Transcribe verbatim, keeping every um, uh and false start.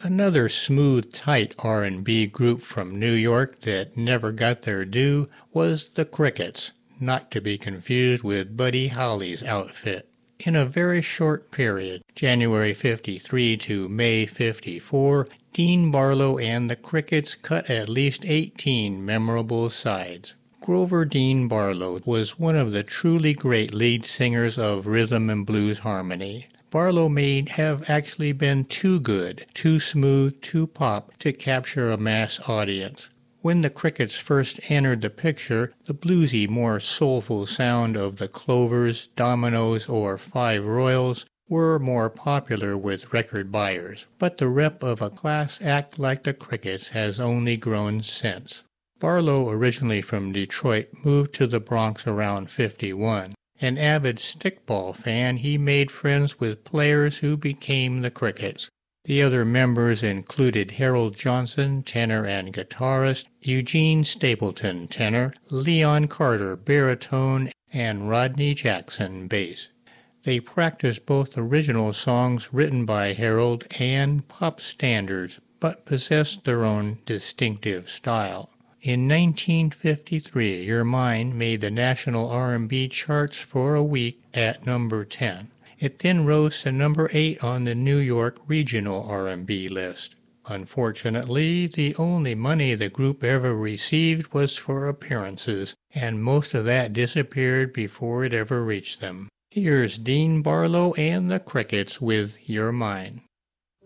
Another smooth, tight R and B group from New York that never got their due was the Crickets, not to be confused with Buddy Holly's outfit. In a very short period, January fifty-three to May fifty-four, Dean Barlow and the Crickets cut at least eighteen memorable sides. Grover Dean Barlow was one of the truly great lead singers of rhythm and blues harmony. Barlow may have actually been too good, too smooth, too pop to capture a mass audience. When the Crickets first entered the picture, the bluesy, more soulful sound of the Clovers, Dominoes, or Five Royals were more popular with record buyers, but the rep of a class act like the Crickets has only grown since. Barlow, originally from Detroit, moved to the Bronx around fifty-one. An avid stickball fan, he made friends with players who became the Crickets. The other members included Harold Johnson, tenor and guitarist, Eugene Stapleton, tenor, Leon Carter, baritone, and Rodney Jackson, bass. They practiced both original songs written by Harold and pop standards, but possessed their own distinctive style. In nineteen fifty-three, Your Mind made the national R and B charts for a week at number ten. It then rose to number eight on the New York regional R and B list. Unfortunately, the only money the group ever received was for appearances, and most of that disappeared before it ever reached them. Here's Dean Barlow and the Crickets with Your Mind.